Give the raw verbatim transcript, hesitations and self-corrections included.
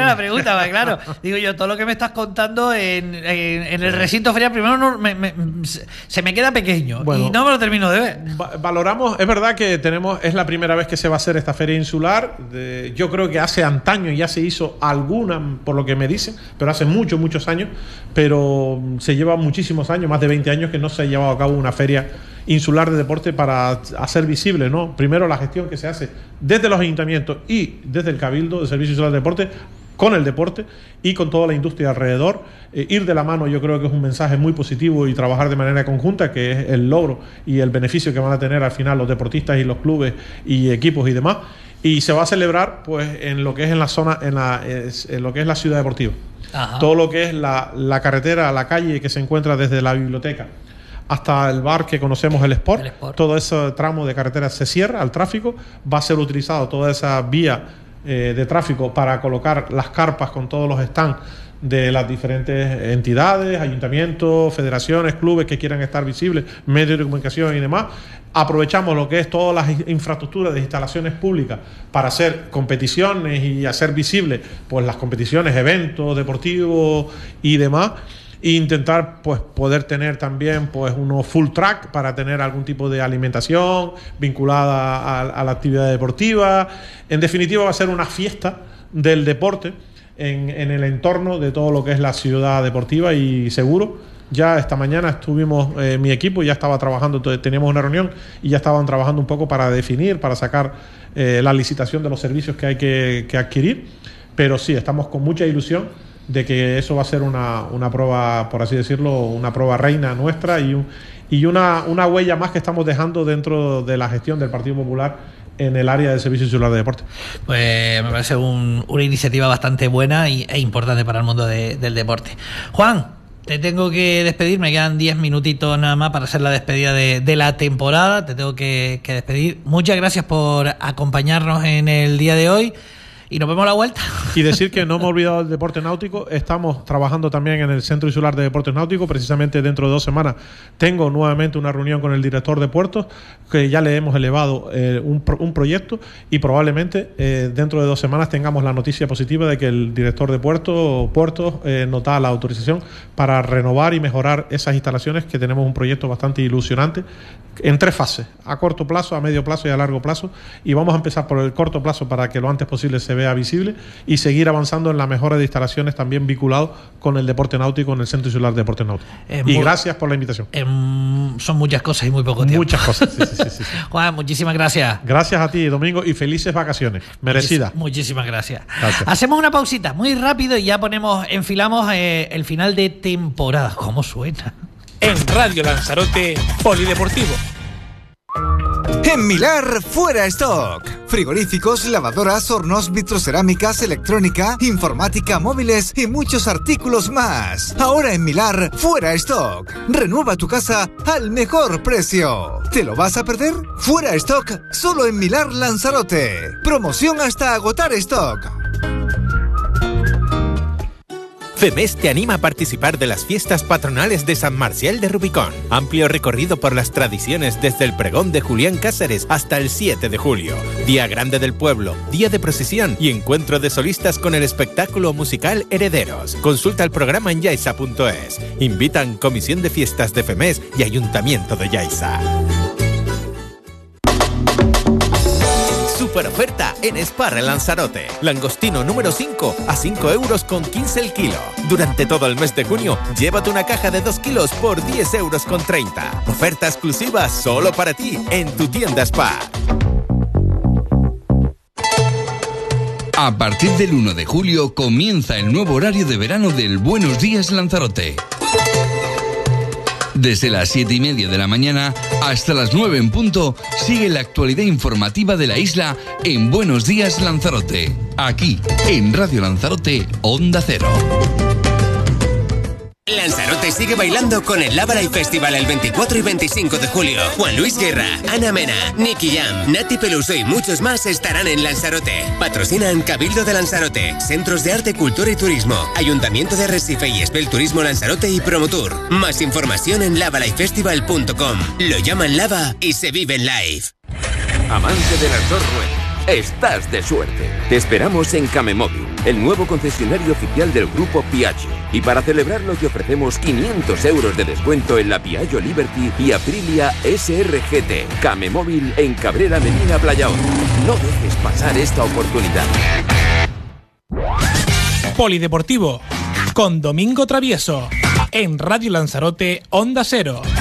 la pregunta, claro. Digo yo, todo lo que me estás contando en, en, en el recinto ferial, primero no, me, me, se me queda pequeño bueno, y no me lo termino de ver. Valoramos, es verdad que tenemos, es la primera vez que se va a hacer esta feria insular. De, yo creo que hace antaño ya se hizo alguna, por lo que me dicen, pero hace muchos, muchos años. Pero se lleva muchísimos años, más de veinte años, que no se ha llevado a cabo una feria insular de deporte para hacer visible, ¿no? Primero la gestión que se hace desde los ayuntamientos y desde el Cabildo de Servicio Insular de Deporte con el deporte y con toda la industria alrededor. Eh, ir de la mano yo creo que es un mensaje muy positivo y trabajar de manera conjunta, que es el logro y el beneficio que van a tener al final los deportistas y los clubes y equipos y demás. Y se va a celebrar pues en lo que es en la zona, en, la, en lo que es la ciudad deportiva. Ajá. Todo lo que es la, la carretera, la calle que se encuentra desde la biblioteca hasta el bar que conocemos, el Sport, el Sport. Todo ese tramo de carretera se cierra al tráfico, va a ser utilizado toda esa vía eh, de tráfico para colocar las carpas con todos los stands de las diferentes entidades, ayuntamientos, federaciones, clubes que quieran estar visibles, medios de comunicación y demás. Aprovechamos lo que es todas las infraestructuras de instalaciones públicas para hacer competiciones y hacer visibles pues las competiciones, eventos deportivos y demás. E intentar pues poder tener también pues unos full track para tener algún tipo de alimentación vinculada a, a la actividad deportiva. En definitiva va a ser una fiesta del deporte en, en el entorno de todo lo que es la ciudad deportiva y seguro. Ya esta mañana estuvimos, eh, mi equipo ya estaba trabajando, teníamos una reunión y ya estaban trabajando un poco para definir, para sacar eh, la licitación de los servicios que hay que, que adquirir. Pero sí, estamos con mucha ilusión de que eso va a ser una, una prueba, por así decirlo, una prueba reina nuestra y, un, y una, una huella más que estamos dejando dentro de la gestión del Partido Popular en el área del Servicio Insular de Deporte. Pues me parece un, una iniciativa bastante buena y, e importante para el mundo de, del deporte. Juan, te tengo que despedir, me quedan diez minutitos nada más para hacer la despedida de, de la temporada, te tengo que, que despedir. Muchas gracias por acompañarnos en el día de hoy. Y nos vemos a la vuelta. Y decir que no hemos olvidado el deporte náutico. Estamos trabajando también en el Centro Insular de Deportes Náuticos. Precisamente dentro de dos semanas tengo nuevamente una reunión con el director de puertos, que ya le hemos elevado eh, un, pro, un proyecto y probablemente eh, dentro de dos semanas tengamos la noticia positiva de que el director de puertos, puertos eh, nos da la autorización para renovar y mejorar esas instalaciones, que tenemos un proyecto bastante ilusionante en tres fases: a corto plazo, a medio plazo y a largo plazo. Y vamos a empezar por el corto plazo para que lo antes posible se vea visible y seguir avanzando en la mejora de instalaciones también vinculado con el deporte náutico en el Centro Insular de Deportes Náuticos. Eh, y muy, gracias por la invitación. Eh, son muchas cosas y muy poco tiempo. Muchas cosas, sí, sí, sí, sí. Juan, muchísimas gracias. Gracias a ti, Domingo, y felices vacaciones, merecidas. Muchísimas gracias. gracias. Hacemos una pausita muy rápido y ya ponemos, enfilamos eh, el final de temporada. ¿Cómo suena? En Radio Lanzarote, Polideportivo. En Milar, fuera stock. Frigoríficos, lavadoras, hornos, vitrocerámicas, electrónica, informática, móviles y muchos artículos más. Ahora en Milar, fuera stock. Renueva tu casa al mejor precio. ¿Te lo vas a perder? Fuera stock, solo en Milar Lanzarote. Promoción hasta agotar stock. FEMES te anima a participar de las fiestas patronales de San Marcial de Rubicón. Amplio recorrido por las tradiciones desde el pregón de Julián Cáceres hasta el siete de julio. Día grande del pueblo, día de procesión y encuentro de solistas con el espectáculo musical Herederos. Consulta el programa en yaisa punto es. Invitan Comisión de Fiestas de FEMES y Ayuntamiento de Yaiza. Super oferta en Spar en Lanzarote. Langostino número cinco a cinco euros con quince el kilo. Durante todo el mes de junio, llévate una caja de dos kilos por diez euros con treinta. Oferta exclusiva solo para ti en tu tienda Spar. A partir del uno de julio comienza el nuevo horario de verano del Buenos Días Lanzarote. Desde las siete y media de la mañana hasta las nueve en punto, sigue la actualidad informativa de la isla en Buenos Días Lanzarote. Aquí, en Radio Lanzarote, Onda Cero. Lanzarote sigue bailando con el Lava Live Festival el veinticuatro y veinticinco de julio. Juan Luis Guerra, Ana Mena, Nicky Jam, Nati Peluso y muchos más estarán en Lanzarote. Patrocinan Cabildo de Lanzarote, Centros de Arte, Cultura y Turismo, Ayuntamiento de Arrecife y Espel Turismo Lanzarote y Promotour. Más información en lava live festival punto com. Lo llaman Lava y se vive en live. Amante de las dos ruedas, estás de suerte. Te esperamos en Camemóvil, el nuevo concesionario oficial del grupo Piaggio. Y para celebrarlo te ofrecemos quinientos euros de descuento en la Piaggio Liberty y Aprilia S R G T. Camemóvil en Cabrera Medina Playaón. No dejes pasar esta oportunidad. Polideportivo con Domingo Travieso en Radio Lanzarote Onda Cero.